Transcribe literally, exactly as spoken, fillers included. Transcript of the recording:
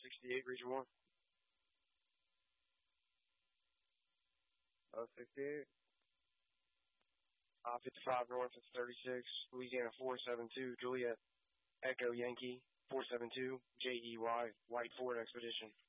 sixty-eight, Region one. Oh, sixty-eight. Uh, fifty-five North, it's thirty-six, Louisiana four seven two, Juliet, Echo Yankee, four seven two, J E Y, White Ford Expedition.